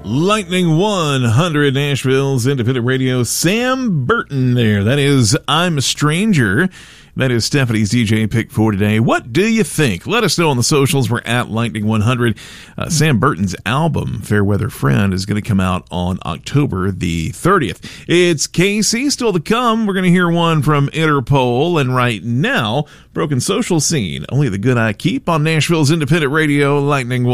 Lightning 100, Nashville's independent radio. Sam Burton there. That is I'm a Stranger. That is Stephanie's DJ pick for today. What do you think? Let us know on the socials. We're at Lightning 100. Sam Burton's album, Fairweather Friend, is going to come out on October the 30th. It's Casey, still to come. We're going to hear one from Interpol. And right now, Broken Social Scene. Only the Good I Keep on Nashville's independent radio, Lightning 100.